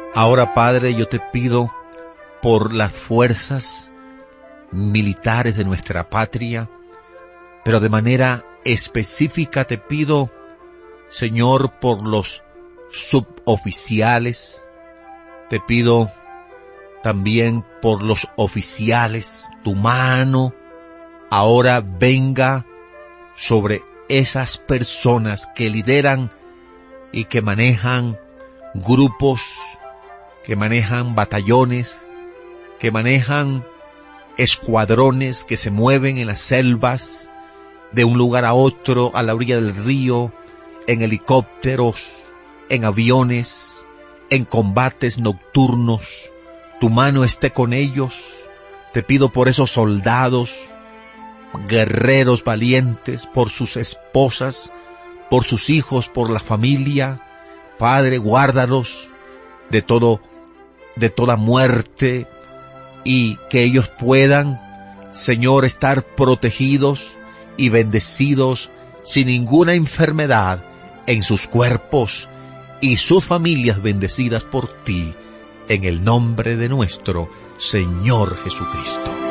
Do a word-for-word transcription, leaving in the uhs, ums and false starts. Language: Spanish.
Ahora, Padre, yo te pido por las fuerzas militares de nuestra patria, pero de manera específica te pido, Señor, por los suboficiales, te pido también por los oficiales. Tu mano ahora venga sobre esas personas que lideran y que manejan grupos, que manejan batallones, que manejan escuadrones que se mueven en las selvas, de un lugar a otro, a la orilla del río, en helicópteros, en aviones, en combates nocturnos. Tu mano esté con ellos. Te pido por esos soldados, guerreros valientes, por sus esposas, por sus hijos, por la familia. Padre, guárdalos de todo, de toda muerte, y que ellos puedan, Señor, estar protegidos y bendecidos sin ninguna enfermedad en sus cuerpos, y sus familias bendecidas por ti, en el nombre de nuestro Señor Jesucristo.